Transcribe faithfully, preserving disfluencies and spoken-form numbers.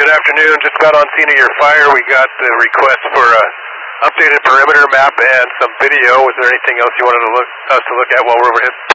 Good afternoon. Just got on scene of your fire. We got the request for a updated perimeter map and some video. Was there anything else you wanted to look, us to look at while we're overhead?